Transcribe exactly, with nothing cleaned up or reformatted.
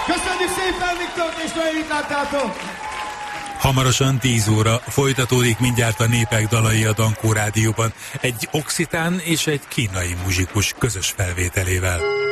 Köszönjük szépen, Viktor és Noémit láttátok! Hamarosan tíz óra folytatódik mindjárt a Népek dalai a Dankó Rádióban egy oxitán és egy kínai muzsikus közös felvételével.